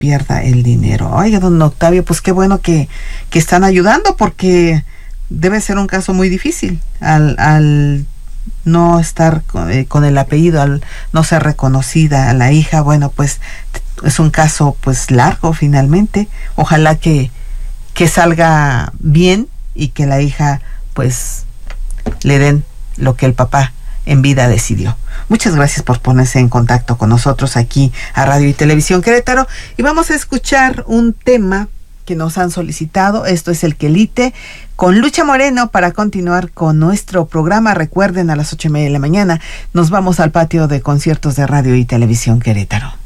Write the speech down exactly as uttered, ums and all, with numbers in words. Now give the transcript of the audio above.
pierda el dinero. Oiga, don Octavio, pues qué bueno que, que están ayudando, porque debe ser un caso muy difícil al, al no estar con, eh, con el apellido, al no ser reconocida a la hija. Bueno, pues es un caso pues largo finalmente. Ojalá que, que salga bien y que la hija pues le den lo que el papá en vida decidió. Muchas gracias por ponerse en contacto con nosotros aquí a Radio y Televisión Querétaro, y vamos a escuchar un tema que nos han solicitado. Esto es El Quelite con Lucha Moreno para continuar con nuestro programa. Recuerden, a las ocho y media de la mañana nos vamos al patio de conciertos de Radio y Televisión Querétaro.